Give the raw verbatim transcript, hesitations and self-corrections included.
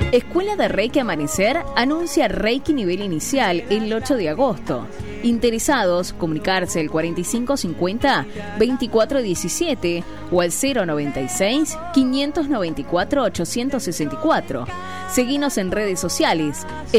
Escuela de Reiki Amanecer anuncia Reiki nivel inicial el ocho de agosto. Interesados, comunicarse al cuarenta y cinco cincuenta veinticuatro diecisiete o al cero noventa y seis quinientos noventa y cuatro ochocientos sesenta y cuatro. Seguinos en redes sociales.